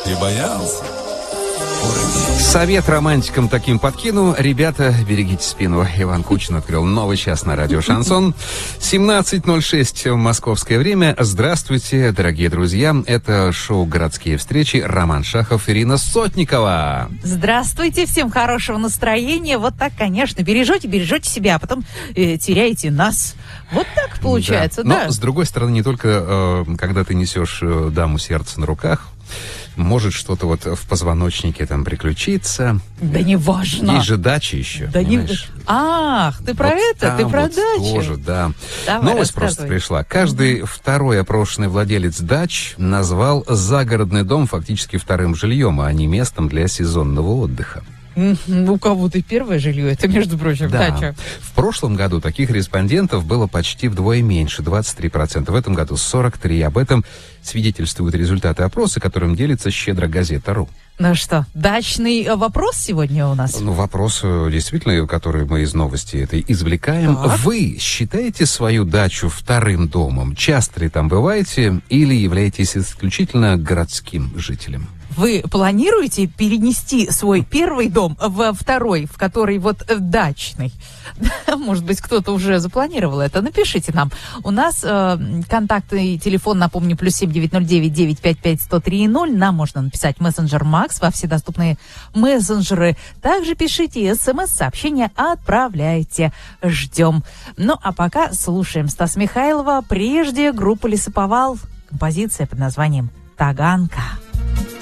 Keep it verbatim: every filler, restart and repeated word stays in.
и боялся. Совет романтикам таким подкину. Ребята, берегите спину. Иван Кучин открыл новый час на радио «Шансон». семнадцать ноль шесть московское время. Здравствуйте, дорогие друзья. Это шоу «Городские встречи». Роман Шахов, Ирина Сотникова. Здравствуйте, всем хорошего настроения. Вот так, конечно, бережете, бережете себя, а потом э, теряете нас. Вот так получается, да. Но, да. с другой стороны, не только э, когда ты несешь э, даму сердца на руках, может что-то вот в позвоночнике там приключиться. Да не важно. Есть же дача еще, да не... Ах, ты про вот это? Ты про вот дачу? Тоже, да. Давай, Новость просто пришла. Каждый mm-hmm. второй опрошенный владелец дач назвал загородный дом фактически вторым жильем, а не местом для сезонного отдыха. У кого-то и первое жилье, это, между прочим, да. дача. В прошлом году таких респондентов было почти вдвое меньше, двадцать три процента. В этом году сорок три процента. Об этом свидетельствуют результаты опроса, которым делится щедро газета.ру. Ну что, дачный вопрос сегодня у нас? Ну, вопрос, действительно, который мы из новости этой извлекаем. Так. Вы считаете свою дачу вторым домом? Часто ли там бываете или являетесь исключительно городским жителем? Вы планируете перенести свой первый дом во второй, в который вот дачный? Может быть, кто-то уже запланировал это? Напишите нам. У нас э, контакты и телефон, напомню, плюс семь девять ноль девять девять пять пять сто три ноль. Нам можно написать мессенджер Макс во все доступные мессенджеры. Также пишите смс-сообщения, отправляйте. Ждем. Ну, а пока слушаем Стаса Михайлова. Прежде группа «Лесоповал». Композиция под названием «Таганка».